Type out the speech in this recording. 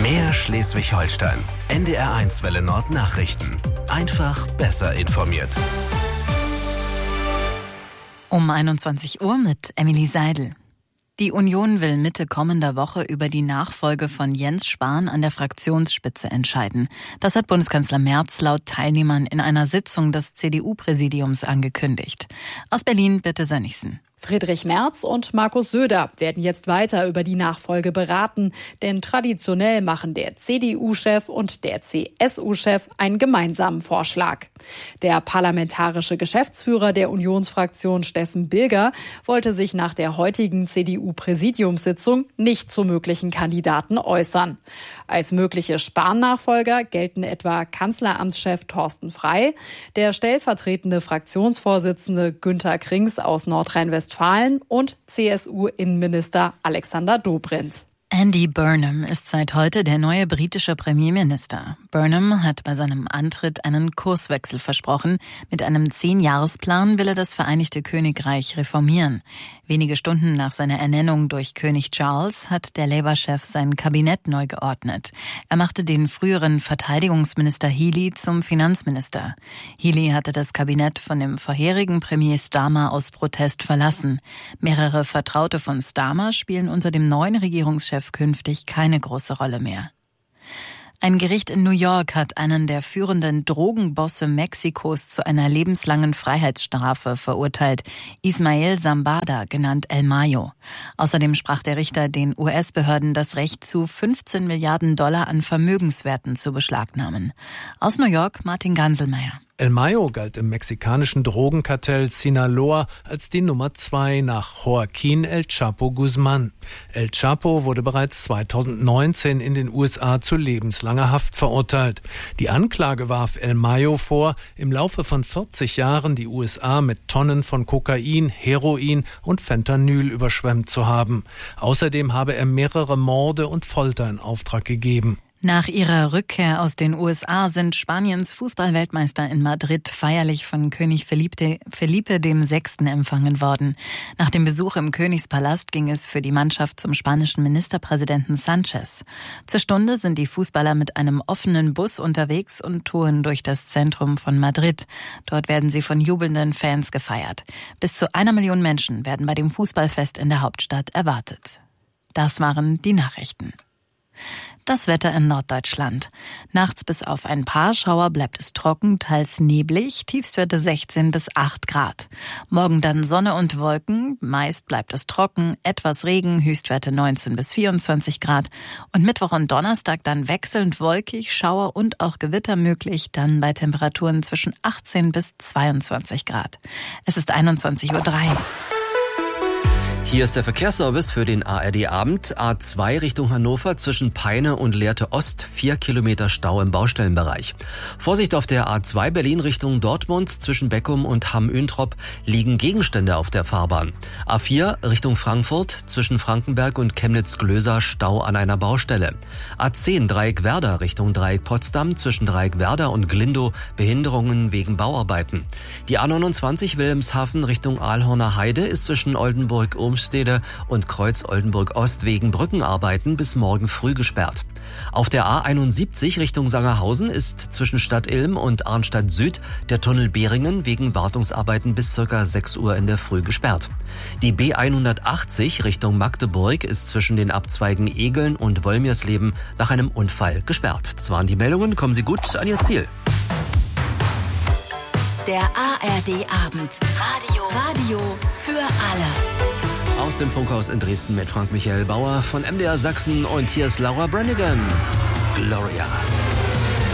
Mehr Schleswig-Holstein. NDR1 Welle Nord Nachrichten. Einfach besser informiert. Um 21 Uhr mit Emily Seidel. Die Union will Mitte kommender Woche über die Nachfolge von Jens Spahn an der Fraktionsspitze entscheiden. Das hat Bundeskanzler Merz laut Teilnehmern in einer Sitzung des CDU-Präsidiums angekündigt. Aus Berlin Birte Sönnigsen. Friedrich Merz und Markus Söder werden jetzt weiter über die Nachfolge beraten, denn traditionell machen der CDU-Chef und der CSU-Chef einen gemeinsamen Vorschlag. Der parlamentarische Geschäftsführer der Unionsfraktion Steffen Bilger wollte sich nach der heutigen CDU-Präsidiumssitzung nicht zu möglichen Kandidaten äußern. Als mögliche Spahn-Nachfolger gelten etwa Kanzleramtschef Thorsten Frey, der stellvertretende Fraktionsvorsitzende Günter Krings aus Nordrhein-Westfalen und CSU-Innenminister Alexander Dobrindt. Andy Burnham ist seit heute der neue britische Premierminister. Burnham hat bei seinem Antritt einen Kurswechsel versprochen. Mit einem 10-Jahresplan will er das Vereinigte Königreich reformieren. Wenige Stunden nach seiner Ernennung durch König Charles hat der Labour-Chef sein Kabinett neu geordnet. Er machte den früheren Verteidigungsminister Healey zum Finanzminister. Healey hatte das Kabinett von dem vorherigen Premier Starmer aus Protest verlassen. Mehrere Vertraute von Starmer spielen unter dem neuen Regierungschef künftig keine große Rolle mehr. Ein Gericht in New York hat einen der führenden Drogenbosse Mexikos zu einer lebenslangen Freiheitsstrafe verurteilt, Ismael Zambada, genannt El Mayo. Außerdem sprach der Richter den US-Behörden das Recht zu, 15 Milliarden Dollar an Vermögenswerten zu beschlagnahmen. Aus New York Martin Ganselmeier. El Mayo galt im mexikanischen Drogenkartell Sinaloa als die Nummer 2 nach Joaquín El Chapo Guzmán. El Chapo wurde bereits 2019 in den USA zu lebenslanger Haft verurteilt. Die Anklage warf El Mayo vor, im Laufe von 40 Jahren die USA mit Tonnen von Kokain, Heroin und Fentanyl überschwemmt zu haben. Außerdem habe er mehrere Morde und Folter in Auftrag gegeben. Nach ihrer Rückkehr aus den USA sind Spaniens Fußballweltmeister in Madrid feierlich von König Felipe VI. Empfangen worden. Nach dem Besuch im Königspalast ging es für die Mannschaft zum spanischen Ministerpräsidenten Sanchez. Zur Stunde sind die Fußballer mit einem offenen Bus unterwegs und touren durch das Zentrum von Madrid. Dort werden sie von jubelnden Fans gefeiert. Bis zu 1 Million Menschen werden bei dem Fußballfest in der Hauptstadt erwartet. Das waren die Nachrichten. Das Wetter in Norddeutschland. Nachts bis auf ein paar Schauer bleibt es trocken, teils neblig, Tiefstwerte 16 bis 8 Grad. Morgen dann Sonne und Wolken, meist bleibt es trocken, etwas Regen, Höchstwerte 19 bis 24 Grad. Und Mittwoch und Donnerstag dann wechselnd wolkig, Schauer und auch Gewitter möglich, dann bei Temperaturen zwischen 18 bis 22 Grad. Es ist 21:03 Uhr. Hier ist der Verkehrsservice für den ARD-Abend. A2 Richtung Hannover zwischen Peine und Lehrte Ost, 4 Kilometer Stau im Baustellenbereich. Vorsicht auf der A2 Berlin Richtung Dortmund zwischen Beckum und Hamm-Üntrop liegen Gegenstände auf der Fahrbahn. A4 Richtung Frankfurt zwischen Frankenberg und Chemnitz-Glöser Stau an einer Baustelle. A10 Dreieck Werder Richtung Dreieck Potsdam zwischen Dreieck Werder und Glindow Behinderungen wegen Bauarbeiten. Die A29 Wilhelmshaven Richtung Aalhorner Heide ist zwischen Oldenburg-Ohmstede und Kreuz Oldenburg-Ost wegen Brückenarbeiten bis morgen früh gesperrt. Auf der A71 Richtung Sangerhausen ist zwischen Stadt Ilm und Arnstadt Süd der Tunnel Behringen wegen Wartungsarbeiten bis ca. 6 Uhr in der Früh gesperrt. Die B180 Richtung Magdeburg ist zwischen den Abzweigen Egeln und Wolmirsleben nach einem Unfall gesperrt. Das waren die Meldungen. Kommen Sie gut an Ihr Ziel. Der ARD-Abend. Radio für alle. Aus dem Funkhaus in Dresden mit Frank-Michael Bauer von MDR Sachsen und hier ist Laura Branigan. Gloria.